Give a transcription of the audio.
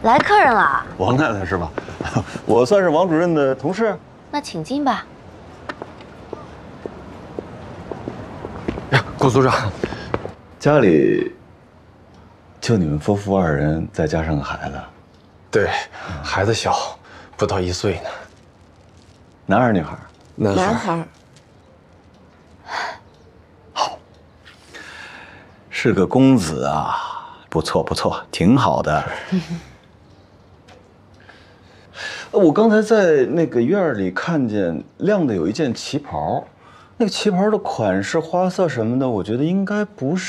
来客人了。 王太太是吧？我算是王主任的同事。 那请进吧。 呀，顾组长， 家里就你们夫妇2人，再加上个孩子。 对，孩子小，不到1岁呢。 男孩女孩？ 男孩。 好，是个公子啊，不错不错，挺好的。我刚才在那个院里看见晾的有一件旗袍，那个旗袍的款式、花色什么的，我觉得应该不是。